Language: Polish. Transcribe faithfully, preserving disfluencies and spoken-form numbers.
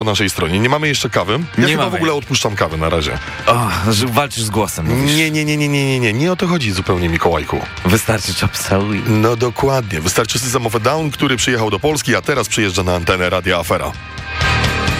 po naszej stronie. Nie mamy jeszcze kawy. Ja Nie chyba mamy. w ogóle odpuszczam kawę na razie. O, że walczysz z głosem, mówisz. Nie, nie, nie, nie, nie, nie, nie. Nie o to chodzi zupełnie, Mikołajku. Wystarczy Chop Suey. No dokładnie. Wystarczy System of a Down, który przyjechał do Polski, a teraz przyjeżdża na antenę Radia Afera.